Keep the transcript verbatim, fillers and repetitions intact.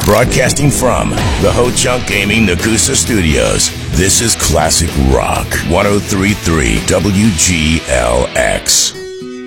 Broadcasting from the Ho-Chunk Gaming Nakusa Studios, this is Classic Rock one oh three point three W G L X.